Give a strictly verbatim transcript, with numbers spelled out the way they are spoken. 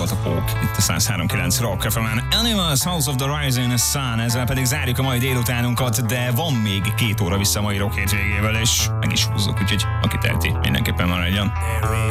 volt a Pók, itt a száz három kilenc Rock ef emen. Animals, House of the Rising Sun, ezzel pedig zárjuk a mai délutánunkat, de van még két óra vissza a mai rock hétvégével, és meg is húzzuk, úgyhogy aki teheti, mindenképpen maradjon.